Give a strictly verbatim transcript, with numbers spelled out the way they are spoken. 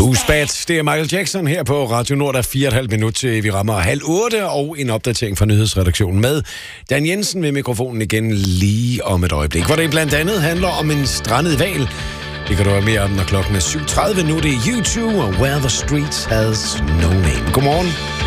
Who's Bad? Det er Michael Jackson her på Radio Nord. Der er fire og et halvt minut til vi rammer halv otte, og en opdatering fra nyhedsredaktionen med Dan Jensen ved mikrofonen igen lige om et øjeblik, hvor det blandt andet handler om en strandet hval. Det kan du høre mere om, når klokken er syv tredive. Nu det er U to og Where the Streets Has No Name. Godmorgen.